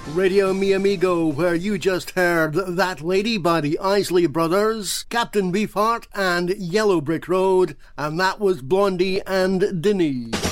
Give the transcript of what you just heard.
Radio Mi Amigo, where you just heard That Lady by the Isley Brothers, Captain Beefheart and Yellow Brick Road, and that was Blondie and Denise.